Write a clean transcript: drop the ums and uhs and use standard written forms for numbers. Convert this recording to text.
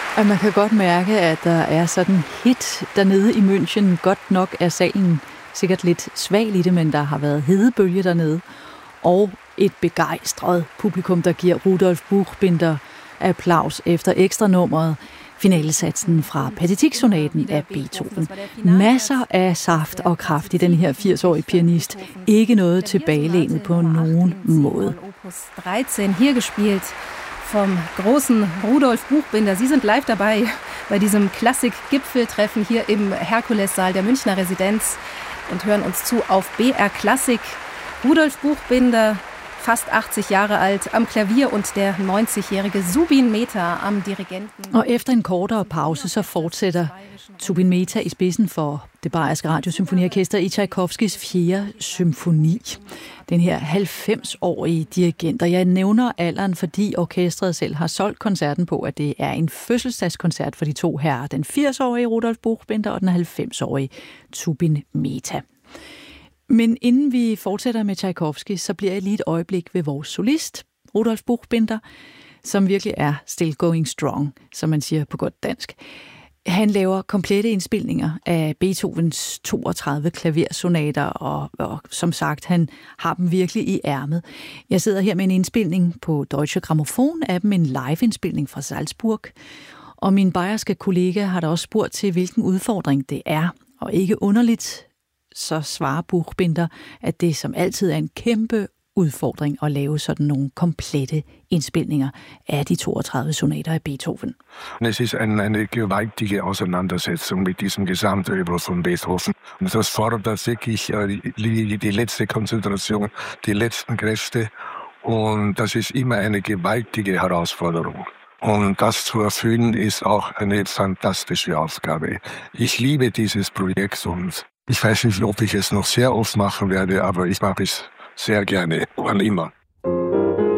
Og man kan godt mærke, at der er sådan hit dernede i München. Godt nok er salen sikkert lidt svag i det, men der har været hedebølge dernede. Og et begejstret publikum, der giver Rudolf Buchbinder applaus efter ekstranummeret, finalesatsen fra Pathetique-sonaten af Beethoven. Masser af saft og kraft i den her 80-årige pianist. Ikke noget tilbagelænet på nogen måde. Opus 13 hier gespielt vom großen Rudolf Buchbinder. Sie sind live dabei bei diesem Klassik-Gipfeltreffen hier im Herkulessaal der Münchner Residenz und hören uns zu auf BR Klassik. Rudolf Buchbinder, fast 80 Jahre alt, am Klavier und der 90-jährige Zubin Mehta am dirigenten. Og efter en kortere pause, så fortsætter Zubin Mehta i spidsen for det Bayerske Radiosymfoniorkester i Tchaikovskys 4. symfoni. Den her 90-årige dirigent, og jeg nævner alderen, fordi orkestret selv har solgt koncerten på, at det er en fødselsdagskoncert for de to herrer, den 80-årige Rudolf Buchbinder og den 90-årige Zubin Mehta. Men inden vi fortsætter med Tchaikovsky, så bliver jeg lige et øjeblik ved vores solist, Rudolf Buchbinder, som virkelig er still going strong, som man siger på godt dansk. Han laver komplette indspilninger af Beethovens 32 klaversonater, og som sagt, han har dem virkelig i ærmet. Jeg sidder her med en indspilning på Deutsche Grammophon af dem, en live-indspilning fra Salzburg, og min bayerske kollega har da også spurgt til, hvilken udfordring det er, og ikke underligt, så svarer Buchbinder, at det som altid er en kæmpe udfordring at lave sådan nogle komplette indspilninger af de 32 sonater af Beethoven. Es ist eine gewaltige Auseinandersetzung mit diesem Gesamtüber von Beethoven. Und das fordert wirklich die letzte Konzentration, die letzten Kräfte. Und das ist immer eine gewaltige Herausforderung. Und das zu erfüllen ist auch eine fantastische Aufgabe. Ich liebe dieses Projekt und ich weiß nicht, ob ich es noch sehr oft machen werde, aber ich mache es sehr gerne, wann immer.